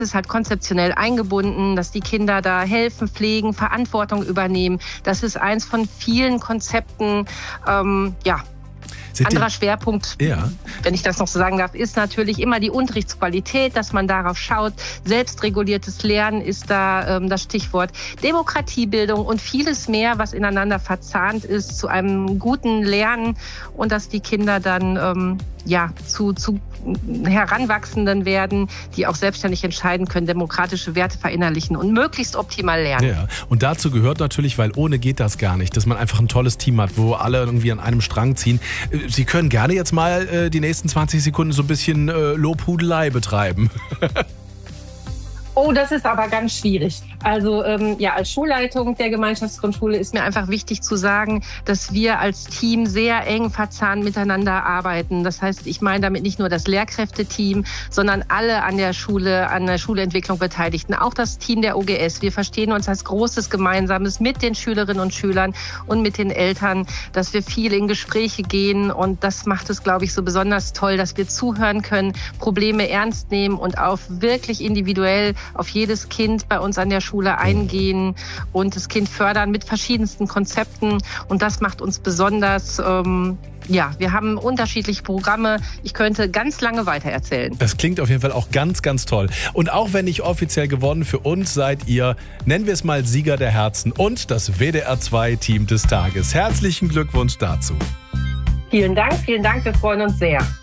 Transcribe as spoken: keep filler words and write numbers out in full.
ist halt konzeptionell eingebunden, dass die Kinder da helfen, pflegen, Verantwortung übernehmen. Das ist eins von vielen Konzepten, ähm, ja. Sind Anderer die, Schwerpunkt, ja. wenn ich das noch so sagen darf, ist natürlich immer die Unterrichtsqualität, dass man darauf schaut. Selbstreguliertes Lernen ist da ähm, das Stichwort. Demokratiebildung und vieles mehr, was ineinander verzahnt ist zu einem guten Lernen und dass die Kinder dann ähm, ja, zu, zu Heranwachsenden werden, die auch selbstständig entscheiden können, demokratische Werte verinnerlichen und möglichst optimal lernen. Ja, und dazu gehört natürlich, weil ohne geht das gar nicht, dass man einfach ein tolles Team hat, wo alle irgendwie an einem Strang ziehen. Sie können gerne jetzt mal äh, die nächsten zwanzig Sekunden so ein bisschen äh, Lobhudelei betreiben. Oh, das ist aber ganz schwierig. Also ähm, ja, als Schulleitung der Gemeinschaftsgrundschule ist mir einfach wichtig zu sagen, dass wir als Team sehr eng verzahnt miteinander arbeiten. Das heißt, ich meine damit nicht nur das Lehrkräfteteam, sondern alle an der Schule, an der Schulentwicklung Beteiligten, auch das Team der O G S. Wir verstehen uns als großes Gemeinsames mit den Schülerinnen und Schülern und mit den Eltern, dass wir viel in Gespräche gehen und das macht es, glaube ich, so besonders toll, dass wir zuhören können, Probleme ernst nehmen und auf wirklich individuell auf jedes Kind bei uns an der Schule eingehen und das Kind fördern mit verschiedensten Konzepten. Und das macht uns besonders, ähm, ja, wir haben unterschiedliche Programme. Ich könnte ganz lange weitererzählen. Das klingt auf jeden Fall auch ganz, ganz toll. Und auch wenn nicht offiziell gewonnen, für uns seid ihr, nennen wir es mal Sieger der Herzen und das W D R zwei Team des Tages. Herzlichen Glückwunsch dazu. Vielen Dank, vielen Dank, wir freuen uns sehr.